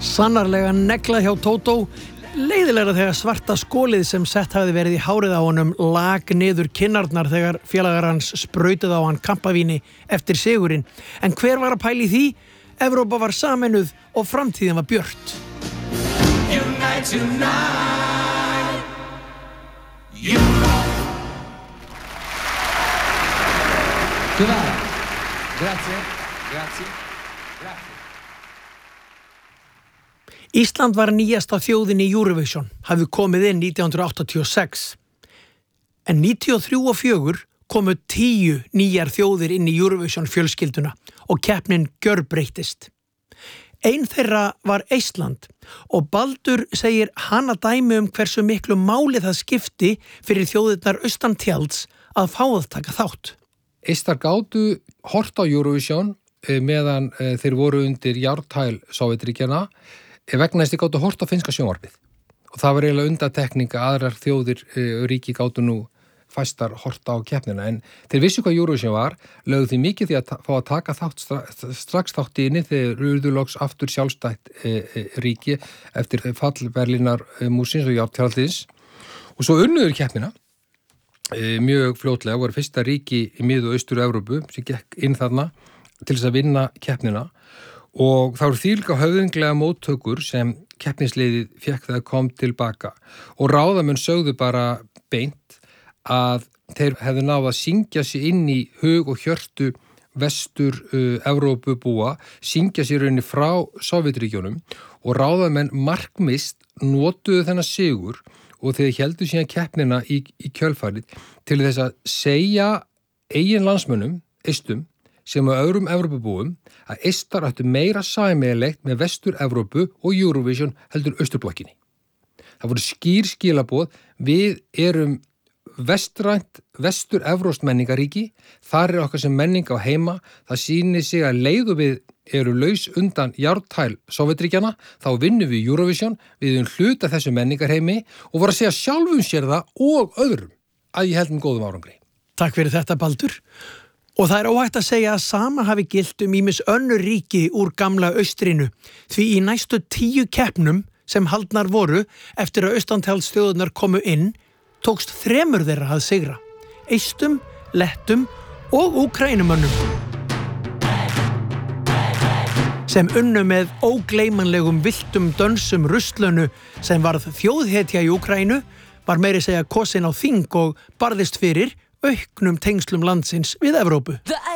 Sannarlega neglað hjá Tótó, leiðilegra þegar svarta skólið sem sett hafði verið í hárið á honum lag niður kinnarnar þegar félagar hans sprautuðu á hann kampavíni eftir sigurinn. En hver var að pæla í því? Evrópa var sameinuð og framtíðin var björt. Unite tonight. Europe. Grazie. Ísland var nýjasta þjóðin í Eurovision, hafði komið inn 1986. En 93 og 4 komu 10 nýjar þjóðir inn í Eurovision fjölskylduna og keppnin gjörbreyttist. Ein þeirra var Eistland og Baldur segir hana dæmi hversu miklu máli það skipti fyrir þjóðirnar austan tjalds að fá að taka þátt. Eistar gátu hort á Eurovision meðan þeir voru undir járntæl Sovétríkjanna vegna þess að þeir gátu hort á finnska sjónvarpið. Og það var eiginlega undantekning að aðrar þjóðir ríki gátu nú fæstar hort á keppnina. En þeir vissu hvað Eurovision var, lögðu því mikið því að fá að taka þátt strax þátt í inni þegar urðu loks aftur sjálfstætt ríki eftir fall Berlínar múrsins og járntjaldins. Og svo unnuður keppnina mjög fljótlega, voru fyrsta ríki í mið- og austur-Evrópu sem gekk inn þarna til þess að vinna keppnina og það voru þvílíka höfðinglega móttökur sem keppnisliðið fékk þegar kom tilbaka og ráðamenn sögðu bara beint að þeir hefðu náð að syngja sig inn í hug og hjörtu vestur-Evrópu búa, syngja sig rauninni frá Sovétríkjunum og ráðamenn markmist notuðu þennan sigur og þeir héldu síðan keppnina í kjölfarið til þess að segja eigin landsmönnum, eistum, sem á öðrum Evrópubúum, að eistar áttu meira sameiginlegt með Vestur-Evrópu og Eurovision heldur austurblokkinni. Það voru skýr skilaboð, við erum vestrænt, vestur-evrópskt menningaríki, þar okkar sem menning á heima, það sýnir sig að leiðu við eru laus undan járntæl Sovétríkjanna, þá vinnum við Eurovision, við erum hluta þessu menningarheimi og voru að segja sjálfum sér það og öðrum að ég held góðum árangri. Takk fyrir þetta, Baldur. Og það er óhætt að segja að sama hafi gilt ýmis önnur ríki úr gamla austrinu, því í næstu 10 keppnum sem haldnar voru eftir að austantjaldsþjóðirnar komu inn, tókst 3 þeirra að sigra, eistum, lettum og úkrænumönnum, sem unnu með ógleymanlegum villtum dönsum ruslunu sem varð þjóðhetja í Úkraínu, var meiri segja kosin á þing og barðist fyrir auknum tengslum landsins við Evrópu. The